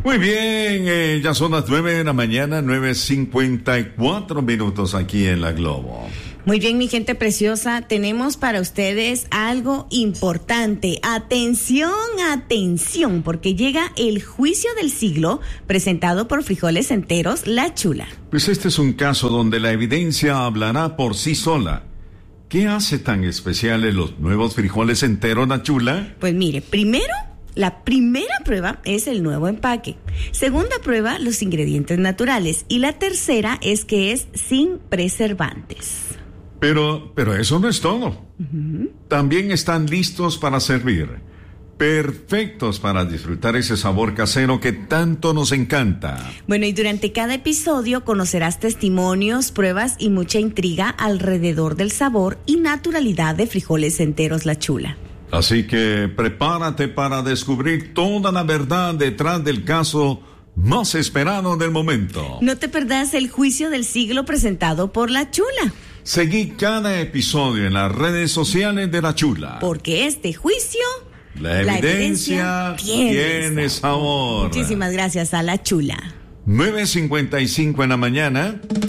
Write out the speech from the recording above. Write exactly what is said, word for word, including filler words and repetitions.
Muy bien, eh, ya son las nueve de la mañana, nueve cincuenta y cuatro minutos aquí en La Globo. Muy bien, mi gente preciosa, tenemos para ustedes algo importante. Atención, atención, porque llega el juicio del siglo presentado por Frijoles Enteros, La Chula. Pues este es un caso donde la evidencia hablará por sí sola. ¿Qué hace tan especiales los nuevos frijoles enteros, La Chula? Pues mire, primero, la primera prueba es el nuevo empaque. Segunda prueba, los ingredientes naturales. Y la tercera es que es sin preservantes. Pero, pero eso no es todo. Uh-huh. También están listos para servir. Perfectos para disfrutar ese sabor casero que tanto nos encanta. Bueno, y durante cada episodio conocerás testimonios, pruebas y mucha intriga alrededor del sabor y naturalidad de Frijoles Enteros, La Chula. Así que prepárate para descubrir toda la verdad detrás del caso más esperado del momento. No te perdás el juicio del siglo presentado por La Chula. Seguí cada episodio en las redes sociales de La Chula. Porque este juicio, la evidencia, la evidencia tiene, tiene sabor. Muchísimas gracias a La Chula. nueve cincuenta y cinco en la mañana.